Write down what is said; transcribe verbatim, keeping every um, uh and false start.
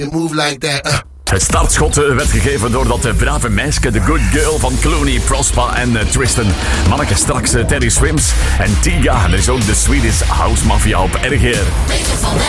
You move like that. Uh. Het startschot werd gegeven door dat brave meisje, de good girl van Clooney, Prospa en uh, Tristan. Manneke straks uh, Terry Swims en Tiga. En er is ook de Swedish House Mafia op R G R.